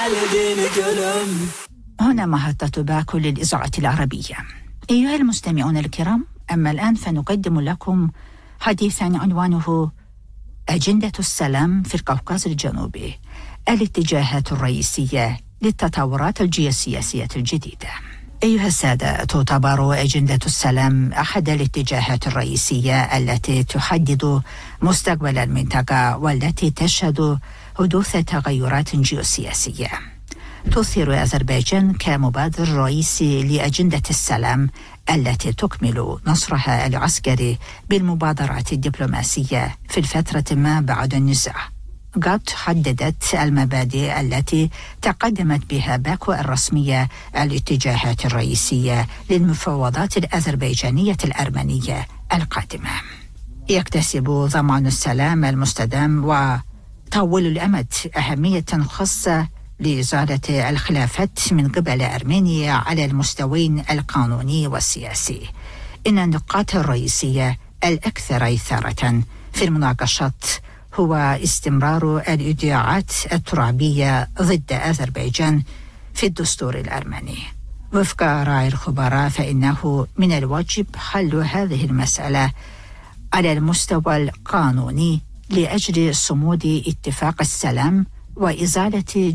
هنا محطة باكو للإذاعة العربية. أيها المستمعون الكرام، أما الآن فنقدم لكم حديثا عنوانه أجندة السلام في القوقاز الجنوبي، الاتجاهات الرئيسية للتطورات الجيوسياسية الجديدة. أيها السادة، تعتبر أجندة السلام أحد الاتجاهات الرئيسية التي تحدد مستقبل المنطقة والتي تشهد حدوث تغيرات جيوسياسية. تثير أذربيجان كمبادر رئيسي لأجندة السلام التي تكمل نصرها العسكري بالمبادرات الدبلوماسية في الفترة ما بعد النزاع. قد حددت المبادئ التي تقدمت بها باكو الرسمية الاتجاهات الرئيسية للمفاوضات الأذربيجانية الأرمنية القادمة. يكتسب ضمان السلام المستدام وطول الأمد أهمية خاصة لإزالة الخلافات من قبل أرمينيا على المستويين القانوني والسياسي. إن النقاط الرئيسية الأكثر إثارة في المناقشات هو استمرار الإيداعات الترابية ضد أذربيجان في الدستور الأرمني. وفق آراء الخبراء فإنه من الواجب حل هذه المسألة على المستوى القانوني لأجل صمود اتفاق السلام وإزالة